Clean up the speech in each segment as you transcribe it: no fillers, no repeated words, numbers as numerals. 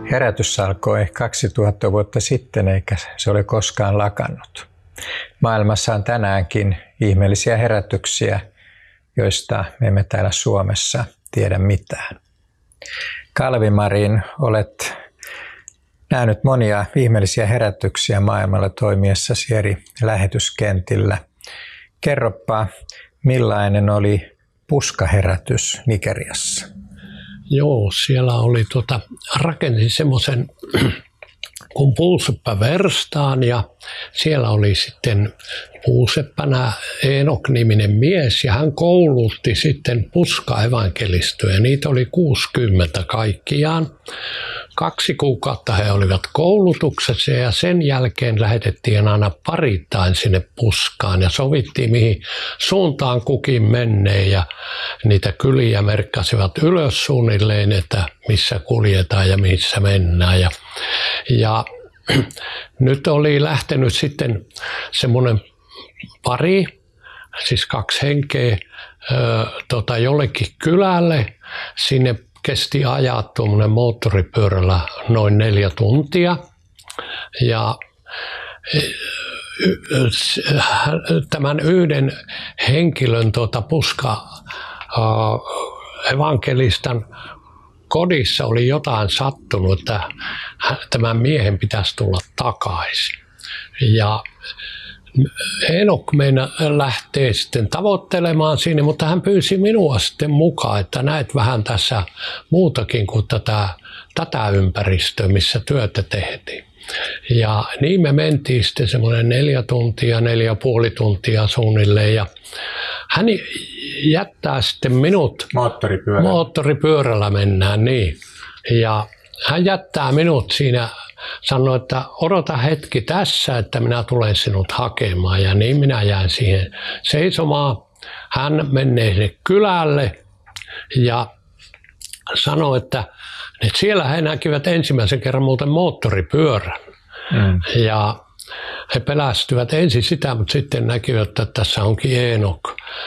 Herätys alkoi 2000 vuotta sitten, eikä se ole koskaan lakannut. Maailmassa on tänäänkin ihmeellisiä herätyksiä, joista me emme täällä Suomessa tiedä mitään. Kalvi-Marin, olet nähnyt monia ihmeellisiä herätyksiä maailmalla toimiessasi eri lähetyskentillä. Kerropa, millainen oli puskaherätys Nigeriassa? Joo, siellä oli rakensin semmoisen kuin puuseppä-verstaan ja siellä oli sitten puuseppänä Eenok-niminen mies ja hän koulutti sitten puska-evankelistoja. Niitä oli 60 kaikkiaan. 2 kuukautta he olivat koulutuksessa ja sen jälkeen lähetettiin aina parittain sinne puskaan ja sovittiin mihin suuntaan kukin menee ja niitä kyliä merkkasivat ylös suunnilleen, että missä kuljetaan ja missä mennään. Ja nyt oli lähtenyt sitten semmoinen pari, siis 2 henkeä jollekin kylälle. Sinne kesti ajaa tuommoinen moottoripyörällä noin 4 tuntia. Ja tämän yhden henkilön evankelistan kodissa oli jotain sattunut, että tämän miehen pitäisi tulla takaisin. Ja Eenok lähtee sitten tavoittelemaan sinne, mutta hän pyysi minua sitten mukaan, että näet vähän tässä muutakin kuin tätä ympäristöä, missä työtä tehtiin. Ja niin me mentiin sitten semmoinen 4 tuntia, 4,5 tuntia suunnilleen ja hän jättää sitten minut, moottoripyörällä mennään niin, ja hän jättää minut siinä, sanoi, että odota hetki tässä, että minä tulen sinut hakemaan ja niin minä jäin siihen seisomaan. Hän menee sinne kylälle ja sanoi, että siellä he näkivät ensimmäisen kerran muuten moottoripyörän. Ja he pelästyvät ensin sitä, mutta sitten näkivät, että tässä onkin Eenok.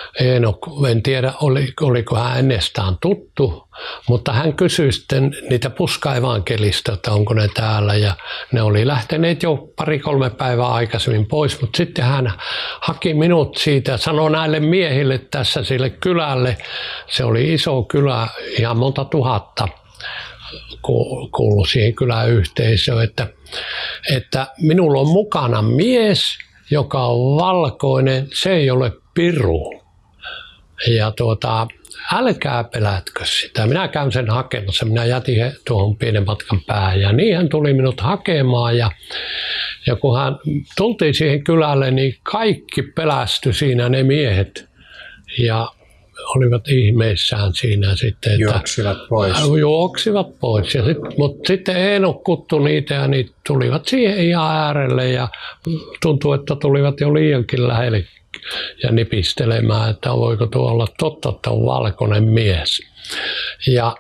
En tiedä, oliko hän ennestään tuttu, mutta hän kysyi sitten niitä puska-evankelista, että onko ne täällä. Ja ne oli lähteneet jo 2-3 päivää aikaisemmin pois, mutta sitten hän haki minut siitä, sanoi näille miehille tässä sille kylälle. Se oli iso kylä, ihan monta tuhatta kuului siihen kyläyhteisöön, että minulla on mukana mies, joka on valkoinen, se ei ole piru. Ja älkää pelätkö sitä. Minä käyn sen hakemassa. Minä jätin tuohon pienen matkan päähän ja niin hän tuli minut hakemaan ja kun hän tultiin siihen kylälle, niin kaikki pelästyi siinä ne miehet ja olivat ihmeissään siinä sitten, että juoksivat pois. Mutta sitten Eenok kutsui niitä ja niitä tulivat siihen ihan äärelle ja tuntui, että tulivat jo liiankin lähelle ja nipistelemään, että voiko tuo olla totta, että on valkoinen mies. Ja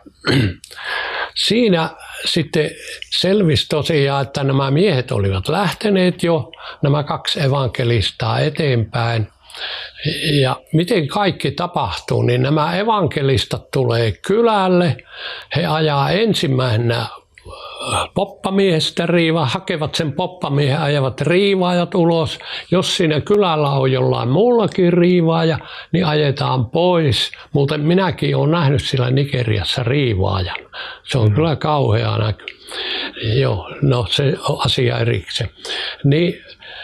siinä sitten selvisi tosiaan, että nämä miehet olivat lähteneet jo, nämä 2 evankelistaa eteenpäin. Ja miten kaikki tapahtuu, niin nämä evankelistat tulee kylälle, he ajaa ensimmäisenä poppamiehestä riivaa, hakevat sen poppamiehen, ajavat riivaajat ulos. Jos siinä kylällä on jollain muullakin riivaaja, niin ajetaan pois. Muuten minäkin olen nähnyt siellä Nigeriassa riivaajan. Se on kyllä kauhea näky. Joo, no se on asia erikseen. Niin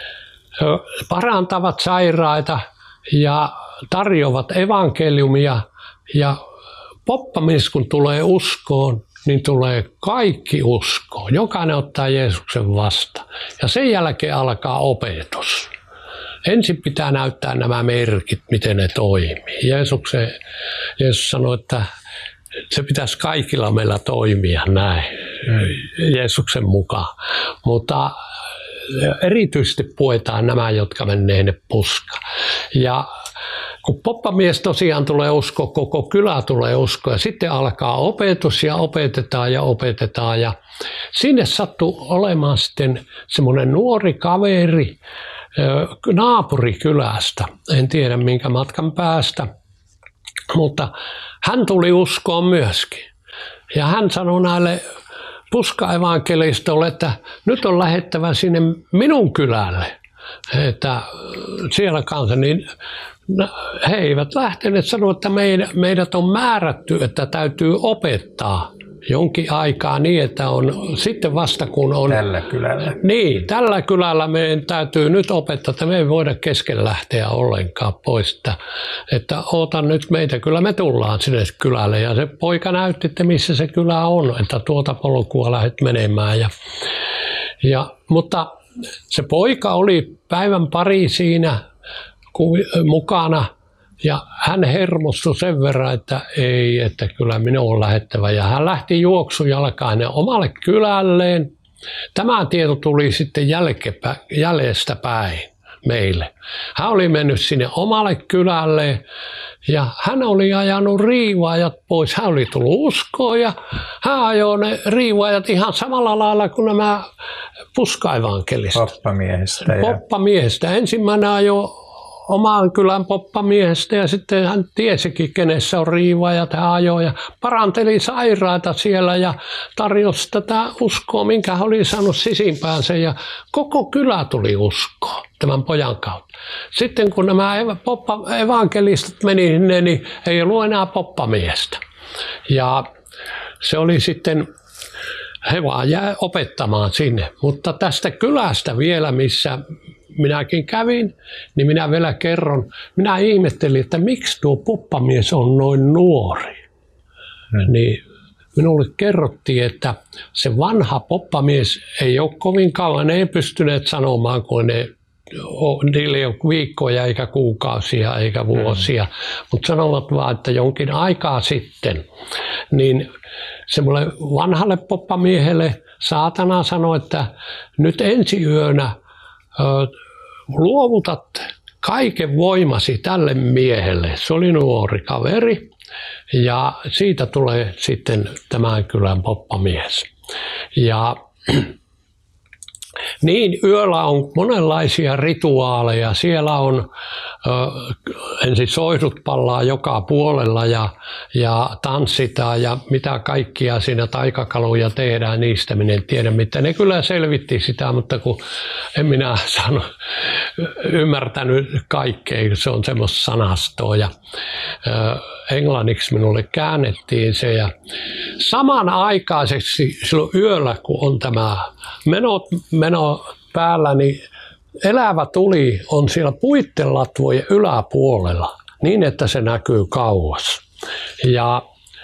parantavat sairaita ja tarjoavat evankeliumia ja poppamies kun tulee uskoon, niin tulee kaikki uskoon. Jokainen ottaa Jeesuksen vastaan ja sen jälkeen alkaa opetus. Ensin pitää näyttää nämä merkit, miten ne toimii. Jeesus sanoi, että se pitäisi kaikilla meillä toimia näin, Jeesuksen mukaan. Mutta erityisesti puetaan nämä, jotka menee ne puskaan. Ja kun poppamies tosiaan tulee uskoa, koko kylä tulee uskoa ja sitten alkaa opetus ja opetetaan. Ja sinne sattui olemaan sitten semmoinen nuori kaveri naapurikylästä, en tiedä minkä matkan päästä, mutta hän tuli uskoon myöskin. Ja hän sanoi näille puskaevankelistolle, että nyt on lähettävä sinne minun kylälle, että siellä kanssa, niin he eivät lähteneet sanoa, että meidät on määrätty, että täytyy opettaa jonkin aikaa niin, että on sitten vasta kun on... Tällä kylällä. Niin, tällä kylällä meidän täytyy nyt opettaa, että me ei voida kesken lähteä ollenkaan pois. Että oota nyt meitä, kyllä me tullaan sinne kylälle. Ja se poika näytti, että missä se kylä on, että tuota polkua lähdet menemään. Mutta se poika oli päivän pari siinä mukana. Ja hän hermostui sen verran, että ei, että kyllä minun on lähettävä. Ja hän lähti juoksujalkainen omalle kylälleen. Tämä tieto tuli sitten jäljestä päin meille. Hän oli mennyt sinne omalle kylälleen ja hän oli ajanut riivaajat pois. Hän oli tullut uskoon ja hän ajoi ne riivaajat ihan samalla lailla kuin nämä puskaevankelistat. Poppamiehestä. Ensimmäinen ajoi oman kylän poppamiehestä ja sitten hän tiesikin, kenessä on riivaajat, hän ajoi ja paranteli sairaita siellä ja tarjosi tätä uskoa, minkä hän oli saanut sisimpäänsä ja koko kylä tuli uskoon tämän pojan kautta. Sitten kun nämä evankelistat meni sinne, niin ei ollut enää poppamiestä. Ja se oli sitten, he vaan jäi opettamaan sinne, mutta tästä kylästä vielä, missä minäkin kävin, niin minä vielä kerron. Minä ihmettelin, että miksi tuo poppamies on noin nuori. Niin minulle kerrottiin, että se vanha poppamies ei ole kovin kauan, ne ei pystyneet sanomaan, kun niillä ei ole viikkoja eikä kuukausia eikä vuosia, mutta sanovat vaan, että jonkin aikaa sitten, niin semmoille vanhalle poppamiehelle saatana sanoi, että nyt ensi yönä luovutat kaiken voimasi tälle miehelle. Se oli nuori kaveri ja siitä tulee sitten tämän kylän poppamies. Ja niin, yöllä on monenlaisia rituaaleja. Siellä on ensin soihdut pallaa joka puolella ja tanssitaan ja mitä kaikkia siinä taikakaluja tehdään, niistä minä en tiedä mitä. Ne kyllä selvitti sitä, mutta kun en minä ymmärtänyt kaikkea, se on semmoista sanastoa. Ja englanniksi minulle käännettiin se ja samanaikaisesti silloin yöllä, kun on tämä meno päällä, niin elävä tuli on siellä puittelatvojen yläpuolella niin, että se näkyy kauas. Ja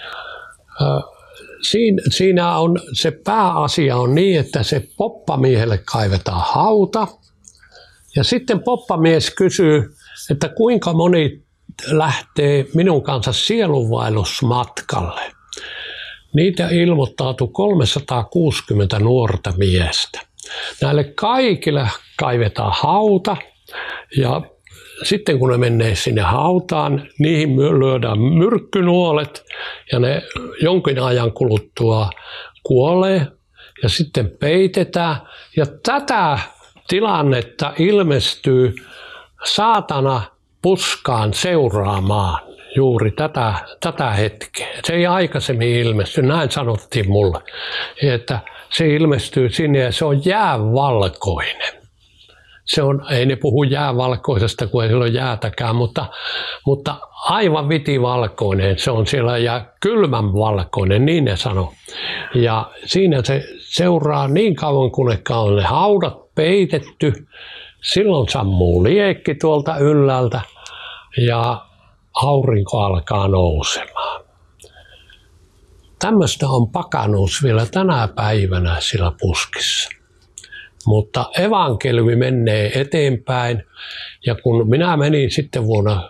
siinä on se pääasia on niin, että se poppamiehelle kaivetaan hauta ja sitten poppamies kysyy, että kuinka moni lähtee minun kanssa sielunvaellusmatkalle. Niitä ilmoittautui 360 nuorta miestä. Näille kaikille kaivetaan hauta ja sitten kun ne menee sinne hautaan, niihin lyödään myrkkynuolet ja ne jonkin ajan kuluttua kuolee ja sitten peitetään. Ja tätä tilannetta ilmestyy saatana puskaan seuraamaan juuri tätä hetkeä. Se ei aikaisemmin ilmesty, näin sanottiin mulle, että se ilmestyy sinne ja se on jäävalkoinen. Ei ne puhu jäävalkoisesta, kun ei sillä ole jäätäkään, mutta aivan vitivalkoinen se on siellä ja kylmän valkoinen, niin ne sanoo. Ja siinä se seuraa niin kauan, kun on ne haudat peitetty. Silloin sammuu liekki tuolta ylhäältä ja aurinko alkaa nousemaan. Tämmöistä on pakanuus vielä tänä päivänä sillä puskissa. Mutta evankeliumi menee eteenpäin ja kun minä menin sitten vuonna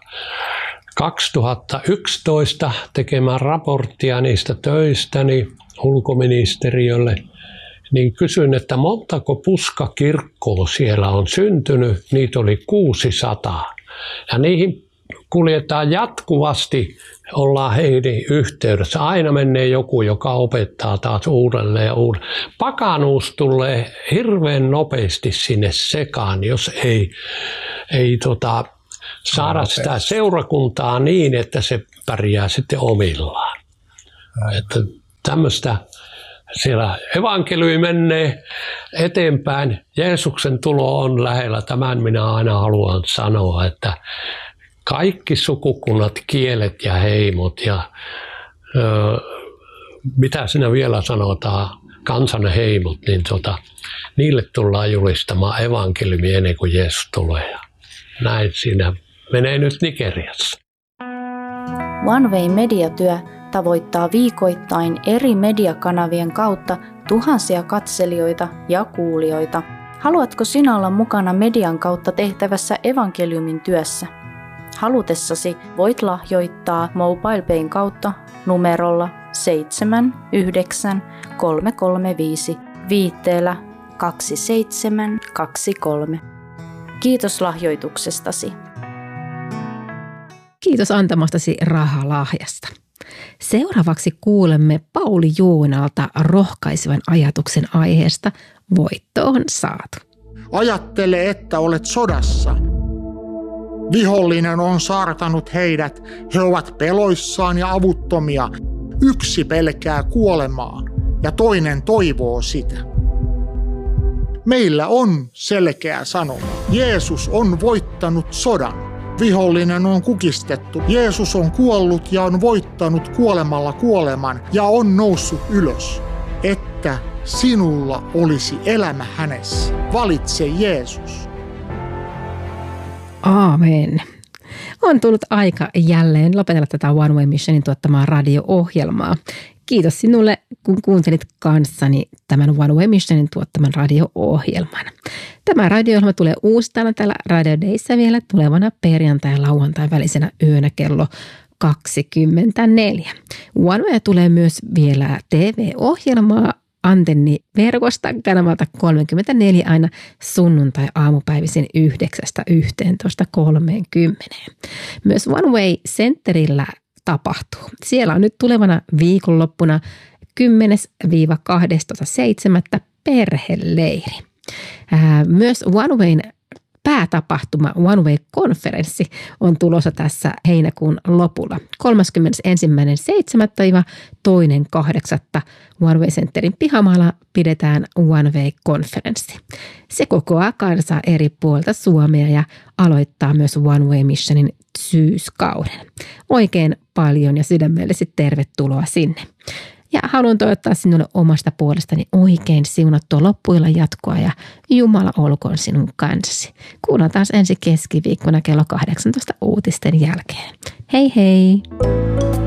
2011 tekemään raporttia niistä töistäni ulkoministeriölle, niin kysyin, että montako puskakirkkoa siellä on syntynyt. Niitä oli 600 ja niihin kuljetaan jatkuvasti, ollaan heidän yhteydessä. Aina menee joku, joka opettaa taas uudelleen ja uudelleen. Pakanuus tulee hirveän nopeasti sinne sekaan, jos ei saada sitä seurakuntaa niin, että se pärjää sitten omillaan. Että tämmöistä siellä evankeliumi menee eteenpäin. Jeesuksen tulo on lähellä. Tämän minä aina haluan sanoa, että kaikki sukukunnat, kielet ja heimot ja mitä siinä vielä sanotaan, kansan heimot, niin niille tullaan julistamaan evankeliumi ennen kuin Jeesus tulee. Ja näin siinä menee nyt Nigeriassa. One Way mediatyö tavoittaa viikoittain eri mediakanavien kautta tuhansia katselijoita ja kuulijoita. Haluatko sinä olla mukana median kautta tehtävässä evankeliumin työssä? Halutessasi voit lahjoittaa MobilePayn kautta numerolla 79335 viitteellä 2723. Kiitos lahjoituksestasi. Kiitos antamastasi rahalahjasta. Seuraavaksi kuulemme Pauli Juunalta rohkaisevan ajatuksen aiheesta Voitto on saatu. Ajattele, että olet sodassa. Vihollinen on saartanut heidät. He ovat peloissaan ja avuttomia. Yksi pelkää kuolemaa ja toinen toivoo sitä. Meillä on selkeä sanoma. Jeesus on voittanut sodan. Vihollinen on kukistettu. Jeesus on kuollut ja on voittanut kuolemalla kuoleman ja on noussut ylös. Että sinulla olisi elämä hänessä. Valitse Jeesus. Aamen. On tullut aika jälleen lopetella tätä One Way Missionin tuottamaa radio-ohjelmaa. Kiitos sinulle, kun kuuntelit kanssani tämän One Way Missionin tuottaman radio-ohjelman. Tämä radio-ohjelma tulee uusittain täällä Radio Dayssä vielä tulevana perjantai- ja lauantai välisenä yönä kello 24. One Way tulee myös vielä TV-ohjelmaa antenniverkosta kanavalta 34 aina sunnuntai-aamupäivisin 9:11:30. Myös One Way Centerillä tapahtuu. Siellä on nyt tulevana viikonloppuna 10-12.7. perheleiri. Myös One Wayn päätapahtuma One Way-konferenssi on tulossa tässä heinäkuun lopulla. 31.7.–2.8. One Way Centerin pihamaalla pidetään One Way-konferenssi. Se kokoaa kansaa eri puolta Suomea ja aloittaa myös One Way Missionin syyskauden. Oikein paljon ja sydämellisesti tervetuloa sinne. Ja haluan toivottaa sinulle omasta puolestani oikein siunattua loppuillan jatkoa ja Jumala olkoon sinun kanssasi. Kuullaan taas ensi keskiviikkona kello 18 uutisten jälkeen. Hei hei!